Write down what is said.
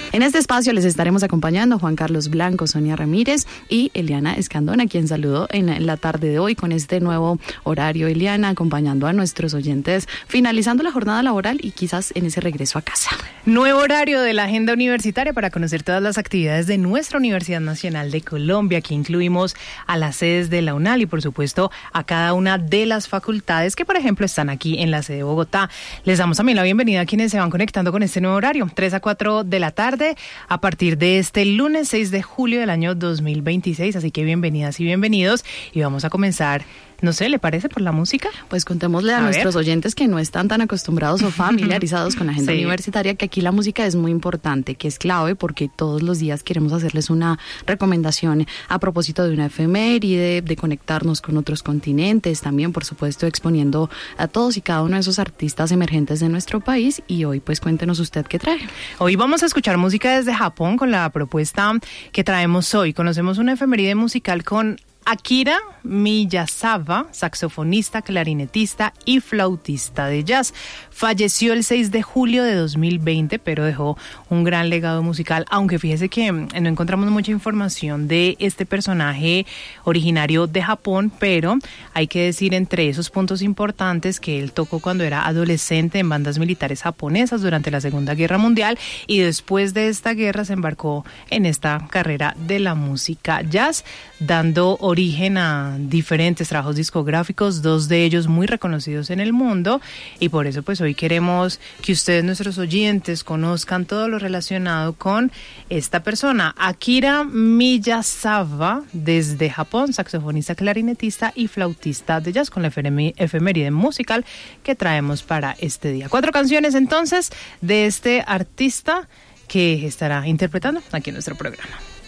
En este espacio les estaremos acompañando Juan Carlos Blanco, Sonia Ramírez y Eliana Escandón, a quien saludo en la tarde de hoy con este nuevo horario. Eliana, acompañando a nuestros oyentes, finalizando la jornada laboral y quizás en ese regreso a casa. Nuevo horario de la agenda universitaria para conocer todas las actividades de nuestra Universidad Nacional de Colombia. Aquí incluimos a las sedes de la UNAL y por supuesto a cada una de las facultades que por ejemplo están aquí en la sede de Bogotá. Les damos también la bienvenida a quienes se van conectando con este nuevo horario, 3 a 4 de la tarde a partir de este lunes 6 de julio del año 2026. Así que bienvenidas y bienvenidos y vamos a comenzar. No sé, ¿le parece por la música? Pues contémosle a nuestros oyentes que no están tan acostumbrados o familiarizados con la agenda universitaria, que aquí la música es muy importante, que es clave porque todos los días queremos hacerles una recomendación a propósito de una efeméride, de conectarnos con otros continentes, también por supuesto exponiendo a todos y cada uno de esos artistas emergentes de nuestro país. Y hoy pues cuéntenos usted qué trae. Hoy vamos a escuchar música desde Japón con la propuesta que traemos hoy. Conocemos una efeméride musical con Akira Miyazawa, saxofonista, clarinetista y flautista de jazz. Falleció el 6 de julio de 2020, pero dejó un gran legado musical, aunque fíjese que no encontramos mucha información de este personaje originario de Japón, pero hay que decir entre esos puntos importantes que él tocó cuando era adolescente en bandas militares japonesas durante la Segunda Guerra Mundial y después de esta guerra se embarcó en esta carrera de la música jazz, dando origen a diferentes trabajos discográficos, 2 de ellos muy reconocidos en el mundo, y por eso pues hoy queremos que ustedes, nuestros oyentes, conozcan todo lo relacionado con esta persona, Akira Miyazawa, desde Japón, saxofonista, clarinetista y flautista de jazz, con la efeméride musical que traemos para este día. 4 canciones entonces de este artista que estará interpretando aquí en nuestro programa.